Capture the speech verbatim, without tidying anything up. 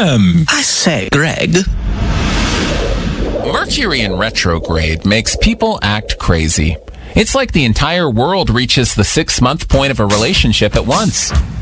Um, I say, Greg. Mercury in retrograde makes people act crazy. It's like the entire world reaches the six-month point of a relationship at once.